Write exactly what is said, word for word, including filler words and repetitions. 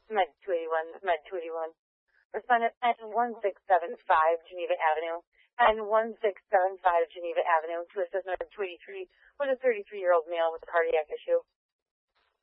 Med two eighty-one, Med two eighty-one. Respondent N one six seven five Geneva Avenue, N one six seven five Geneva Avenue to assist Med two eighty-three with a thirty-three-year-old male with a cardiac issue.